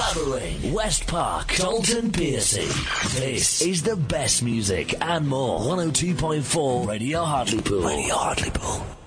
Rotherham, West Park, Dalton Piercy. This is the best music and more. 102.4 Radio Hartlepool. Radio Hartlepool.